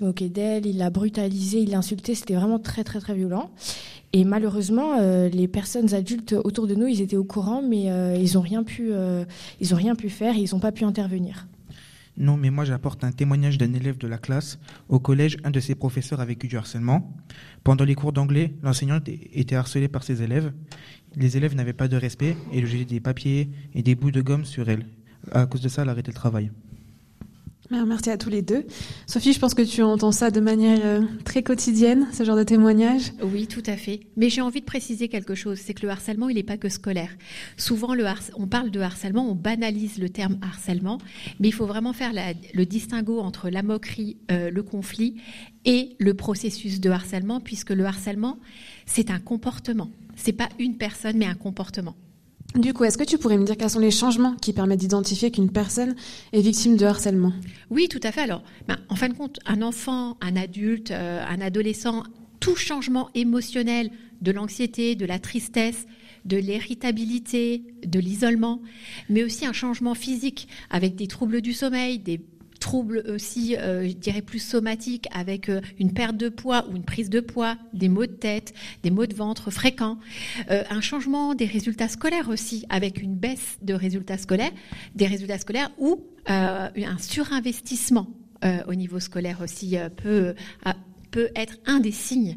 moqué d'elle, il l'a brutalisée, il l'a insultée, c'était vraiment très très très violent. Et malheureusement, les personnes adultes autour de nous, ils étaient au courant, mais ils ont rien pu faire, ils n'ont pas pu intervenir. Non, mais moi j'apporte un témoignage d'un élève de la classe. Au collège, un de ses professeurs a vécu du harcèlement. Pendant les cours d'anglais, l'enseignante était harcelée par ses élèves. Les élèves n'avaient pas de respect et lui jetaient des papiers et des bouts de gomme sur elle. À cause de ça, elle a arrêté le travail. Merci à tous les deux. Sophie, je pense que tu entends ça de manière très quotidienne, ce genre de témoignage. Oui, tout à fait. Mais j'ai envie de préciser quelque chose, c'est que le harcèlement, il n'est pas que scolaire. Souvent, on parle de harcèlement, on banalise le terme harcèlement, mais il faut vraiment faire le distinguo entre la moquerie, le conflit et le processus de harcèlement, puisque le harcèlement, c'est un comportement. C'est pas une personne, mais un comportement. Du coup, est-ce que tu pourrais me dire quels sont les changements qui permettent d'identifier qu'une personne est victime de harcèlement ? Oui, tout à fait. Alors, en fin de compte, un enfant, un adulte, un adolescent, tout changement émotionnel, de l'anxiété, de la tristesse, de l'irritabilité, de l'isolement, mais aussi un changement physique avec des troubles du sommeil, des troubles aussi, je dirais plus somatiques, avec une perte de poids ou une prise de poids, des maux de tête, des maux de ventre fréquents, un changement des résultats scolaires aussi, avec une baisse de résultats scolaires, ou un surinvestissement au niveau scolaire aussi peut être un des signes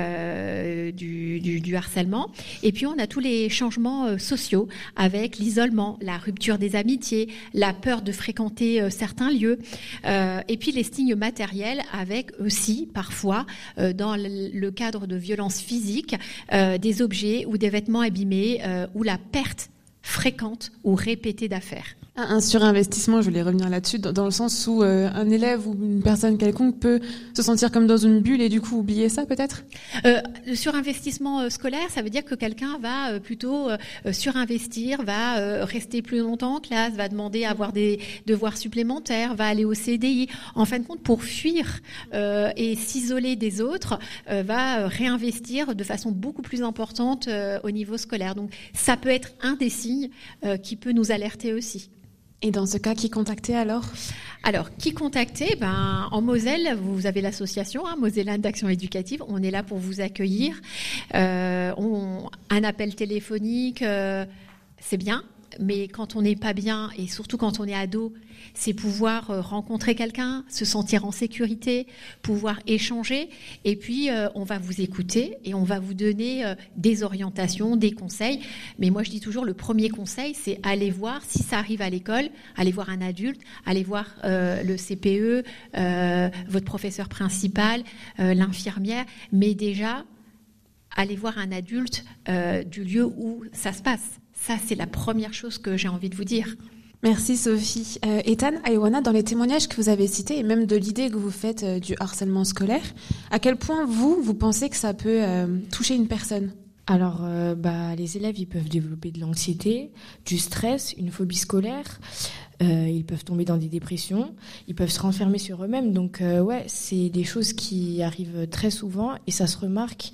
du harcèlement. Et puis on a tous les changements sociaux avec l'isolement, la rupture des amitiés, la peur de fréquenter certains lieux, et puis les signes matériels avec aussi parfois dans le cadre de violences physiques des objets ou des vêtements abîmés ou la perte fréquente ou répétée d'affaires. Un surinvestissement, je voulais revenir là-dessus, dans le sens où un élève ou une personne quelconque peut se sentir comme dans une bulle et du coup oublier ça peut-être ? Le surinvestissement scolaire, ça veut dire que quelqu'un va plutôt surinvestir, va rester plus longtemps en classe, va demander à avoir des devoirs supplémentaires, va aller au CDI. En fin de compte, pour fuir et s'isoler des autres, va réinvestir de façon beaucoup plus importante au niveau scolaire. Donc ça peut être un des signes qui peut nous alerter aussi. Et dans ce cas, qui contacter alors ? Alors, qui contacter ? En Moselle, vous avez l'association Mosellane d'Action Éducative. On est là pour vous accueillir. Un appel téléphonique, c'est bien. Mais quand on n'est pas bien, et surtout quand on est ado, c'est pouvoir rencontrer quelqu'un, se sentir en sécurité, pouvoir échanger. Et puis, on va vous écouter et on va vous donner des orientations, des conseils. Mais moi, je dis toujours, le premier conseil, c'est aller voir, si ça arrive à l'école, aller voir un adulte, aller voir le CPE, votre professeur principal, l'infirmière. Mais déjà, aller voir un adulte du lieu où ça se passe. Ça, c'est la première chose que j'ai envie de vous dire. Merci Sophie. Ethan, Aïwana, dans les témoignages que vous avez cités et même de l'idée que vous faites du harcèlement scolaire, à quel point vous pensez que ça peut toucher une personne ? Alors, les élèves, ils peuvent développer de l'anxiété, du stress, une phobie scolaire. Ils peuvent tomber dans des dépressions. Ils peuvent se renfermer sur eux-mêmes. Donc, c'est des choses qui arrivent très souvent et ça se remarque.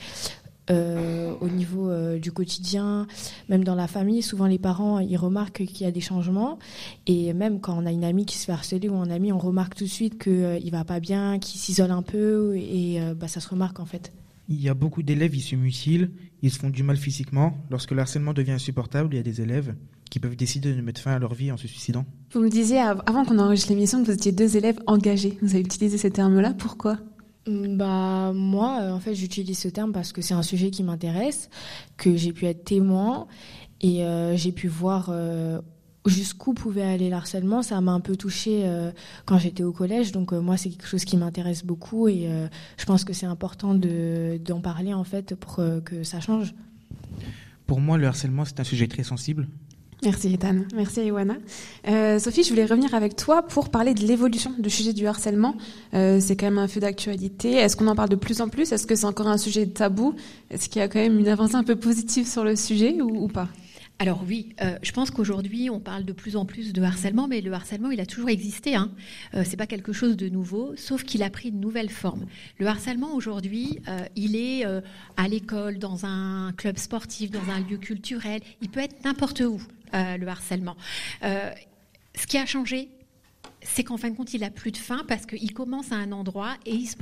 Au niveau du quotidien, même dans la famille, souvent les parents ils remarquent qu'il y a des changements et même quand on a une amie qui se fait harceler ou un ami, on remarque tout de suite qu'il va pas bien, qu'il s'isole un peu et ça se remarque en fait. Il y a beaucoup d'élèves, ils se mutilent, ils se font du mal physiquement. Lorsque le harcèlement devient insupportable, il y a des élèves qui peuvent décider de mettre fin à leur vie en se suicidant. Vous me disiez avant qu'on enregistre l'émission que vous étiez 2 élèves engagés. Vous avez utilisé ces termes-là, pourquoi ? Moi, en fait, j'utilise ce terme parce que c'est un sujet qui m'intéresse, que j'ai pu être témoin et j'ai pu voir jusqu'où pouvait aller le harcèlement. Ça m'a un peu touchée quand j'étais au collège, donc moi, c'est quelque chose qui m'intéresse beaucoup et je pense que c'est important d'en parler en fait pour que ça change. Pour moi, le harcèlement, c'est un sujet très sensible. Merci Ethan, merci Aïwana. Sophie, je voulais revenir avec toi pour parler de l'évolution du sujet du harcèlement. C'est quand même un feu d'actualité. Est-ce qu'on en parle de plus en plus ? Est-ce que c'est encore un sujet tabou ? Est-ce qu'il y a quand même une avancée un peu positive sur le sujet ou pas ? Alors oui, je pense qu'aujourd'hui, on parle de plus en plus de harcèlement, mais le harcèlement, il a toujours existé. C'est pas quelque chose de nouveau, sauf qu'il a pris une nouvelle forme. Le harcèlement, aujourd'hui, il est à l'école, dans un club sportif, dans un lieu culturel. Il peut être n'importe où, le harcèlement. Ce qui a changé, c'est qu'en fin de compte, il a plus de faim parce qu'il commence à un endroit et il se